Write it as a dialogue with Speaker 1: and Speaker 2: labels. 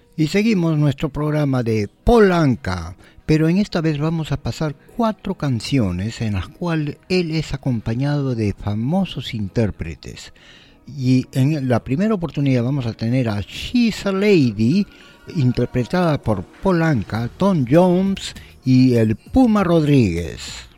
Speaker 1: Y seguimos nuestro programa de Paul Anka, pero en esta vez vamos a pasar 4 canciones en las cuales él es acompañado de famosos intérpretes. Y en la primera oportunidad vamos a tener a She's a Lady, interpretada por Paul Anka, Tom Jones y el Puma Rodríguez.